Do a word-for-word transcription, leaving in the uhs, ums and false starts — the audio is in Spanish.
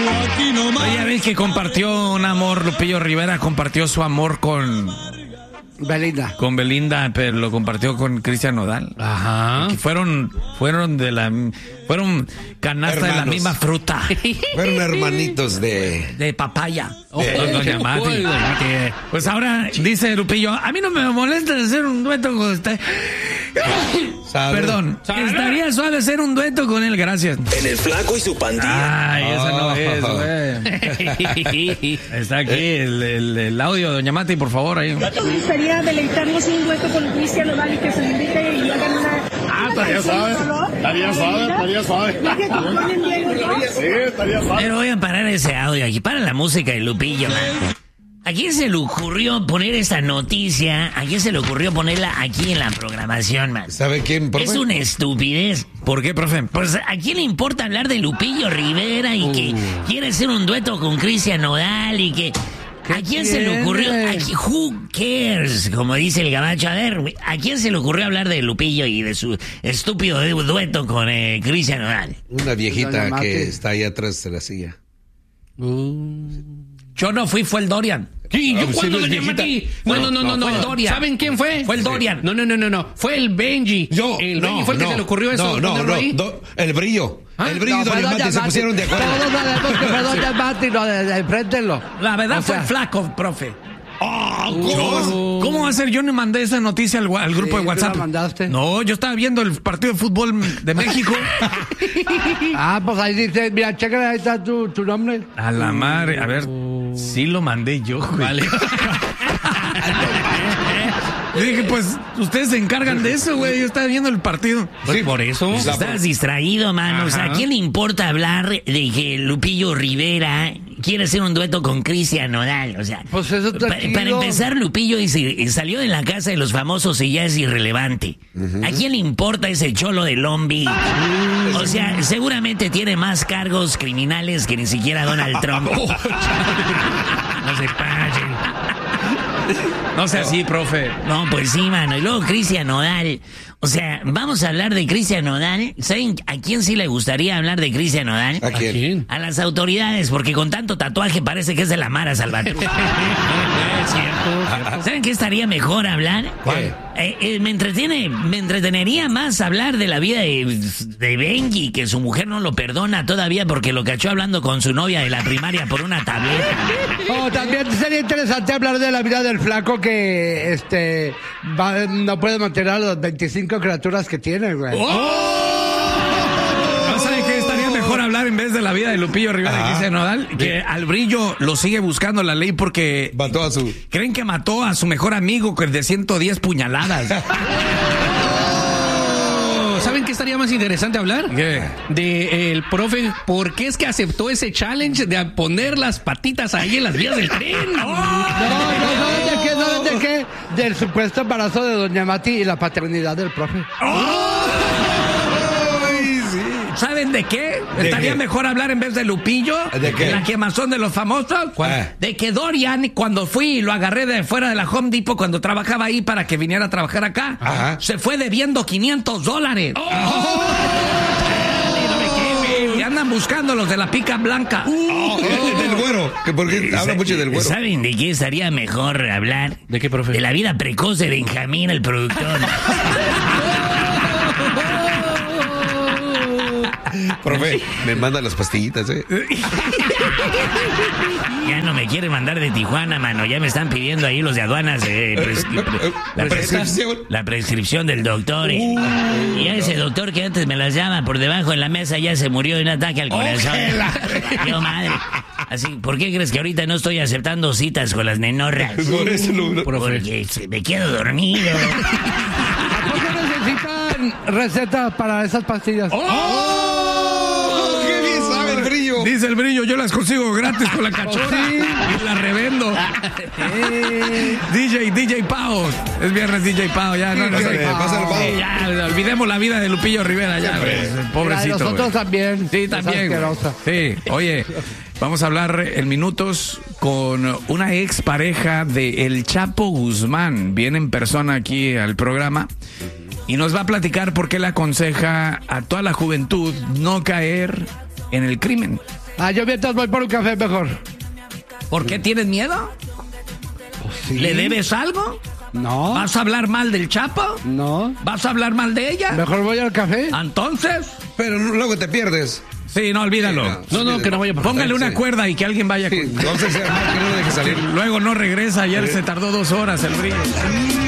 Oye, ves que compartió un amor, Lupillo Rivera compartió su amor con... Belinda. Con Belinda, pero lo compartió con Cristian Nodal. Ajá. Que fueron, fueron de la, fueron canasta Hermanos. de la misma fruta. Fueron hermanitos de... De papaya. Oh, Eh, doña Mati. uy, doña Mati. Pues ahora dice Lupillo, a mí no me molesta hacer un dueto con usted. Salud. Perdón, Salud. estaría suave hacer un dueto con él, gracias. En el Flaco y su pandilla. Ay, esa no Oh. es, güey. Está aquí el, el, el audio, doña Mati, por favor, ahí. Sería deleitarnos un dueto con Cristian Nodal y que se le invite y hagan una... Ah, estaría suave, estaría suave, estaría suave. Ya que componen bien los dos. Sí, estaría suave. Pero voy a parar ese audio aquí. Para la música de Lupillo, man. ¿A quién se le ocurrió poner esta noticia? ¿A quién se le ocurrió ponerla aquí en la programación, man? ¿Sabe quién, profe? Es una estupidez. ¿Por qué, profe? Pues ¿a quién le importa hablar de Lupillo Rivera y que quiere hacer un dueto con Cristian Nodal y que... ¿A quién se le ocurrió? ¿A qui- who cares? Como dice el gabacho. A ver, güey, ¿a quién se le ocurrió hablar de Lupillo y de su estúpido du- dueto con eh, Cristian Nodal? Una viejita Doña Mati. que está ahí atrás de la silla. Yo no fui, fue el Dorian. Sí, yo Ah, cuando sí, doña viejita. Mati. No, no, no, no, no. fue el Dorian. ¿Saben quién fue? Fue el Dorian. No, no, no, no, no. Fue el Benji. Yo, El no, Benji fue el que no, se le ocurrió eso. No, no, ponerlo no. ahí. do- el brillo. ¿Ah? El brillo y No, fue Doña doña Mati se Mati. pusieron de acuerdo. Todos sabemos que fue doña Mati, no, de, de, enfréntenlo. La verdad O fue sea, flaco, profe. ¿Cómo? ¿Cómo va a ser? Yo no mandé esa noticia al, wa- al grupo Sí, de tú WhatsApp. la mandaste. No, yo estaba viendo el partido de fútbol de México. Ah, pues ahí dice, mira, chécale, ahí está tu, tu nombre. A la madre, a ver, sí lo mandé yo, güey. Vale. Yo dije, pues, ustedes se encargan de eso, güey. Yo estaba viendo el partido. Sí, por eso. La- Estás distraído, mano. O sea, ¿a Ajá. quién le importa hablar de que Lupillo Rivera quiere hacer un dueto con Cristian Nodal? O sea, Pues eso pa- tranquilo. para empezar, Lupillo dice- salió de la casa de los famosos y ya es irrelevante. ¿A quién le importa ese cholo de Lombi? O sea, seguramente tiene más cargos criminales que ni siquiera Donald Trump. No se pasen. No sea así, profe. No, pues sí, mano. Y luego Cristian Nodal. O sea, vamos a hablar de Cristian Nodal. ¿Saben a quién sí le gustaría hablar de Cristian Nodal? ¿A ¿A quién? quién? A las autoridades, porque con tanto tatuaje parece que es de la Mara Salvatrucha. Es cierto. ¿Saben qué estaría mejor hablar? ¿Cuál? Eh, eh, me entretiene, me entretenería más hablar de la vida de, de Benji, que su mujer no lo perdona todavía porque lo cachó hablando con su novia de la primaria por una tableta. Oh, también sería interesante hablar de la vida del flaco que este va- no puede mantener a las veinticinco criaturas que tiene, güey. ¿No saben qué estaría mejor hablar en vez de la vida de Lupillo Rivera y Ajá. Cristian Nodal? Que al Brillo lo sigue buscando la ley porque Mató a su... creen que mató a su mejor amigo que de ciento diez puñaladas. ¿Saben qué estaría más interesante hablar? ¿Qué? De eh, el profe, ¿por qué es que aceptó ese challenge de poner las patitas ahí en las vías del tren? No, no, ¿saben de qué? ¿Saben de qué? Del supuesto embarazo de doña Mati y la paternidad del profe. ¿Saben de qué? ¿De Estaría qué? mejor hablar en vez de Lupillo. ¿De qué? La quemazón de los famosos. ¿Cuál? De que Dorian, cuando fui y lo agarré de fuera de la Home Depot, cuando trabajaba ahí para que viniera a trabajar acá, Ajá. se fue debiendo quinientos dólares. Y andan buscando los de la pica blanca. Oh, del güero. Que porque habla mucho del güero. ¿Saben de qué estaría mejor hablar? ¿De qué, profe? De la vida precoz de Benjamín, el productor. Profe, me manda las pastillitas, ¿eh? Ya no me quieren mandar de Tijuana, mano. Ya me están pidiendo ahí los de aduanas. eh, prescri- La la, prescripción. la prescripción del doctor. eh. Y a ese doctor que antes me las llama por debajo de la mesa ya se murió de un ataque al corazón. Yo, madre. Así, ¿por qué crees que ahorita no estoy aceptando citas con las nenorras? Por eso lo... Porque se- me quedo dormido. ¿A poco necesitan recetas para esas pastillas? ¡Oh! ¡Qué bien sabe el brillo! Dice el Brillo, yo las consigo gratis con la cachorra Sí. y las revendo. Eh, D J, D J Pao. Es viernes D J Pao, ya no, no sé. Pásale, pásale, Pao. Sí, ya, olvidemos la vida de Lupillo Rivera ya, güey. Pobrecito. la de nosotros güey. también. Sí, Es también. güey. asquerosa. Sí, oye, vamos a hablar en minutos con una ex pareja de El Chapo Guzmán. Viene en persona aquí al programa y nos va a platicar por qué le aconseja a toda la juventud no caer en el crimen. Ah, yo mientras voy por un café mejor. ¿Por qué tienes miedo? ¿Sí? ¿Le debes algo? No. ¿Vas a hablar mal del Chapo? No. ¿Vas a hablar mal de ella? Mejor voy al café. Entonces... Pero luego te pierdes. Sí, no, olvídalo. Sí, no, no, que no vaya. Póngale una sí. cuerda y que alguien vaya. Sí, Con... entonces, que no lo deje salir. Luego no regresa. Ayer se tardó dos horas el brillo.